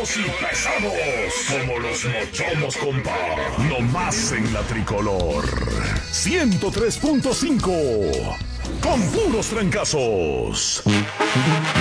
Durados y pesados como los mochomos, compa. No más en la tricolor. 103.5 con puros trancazos.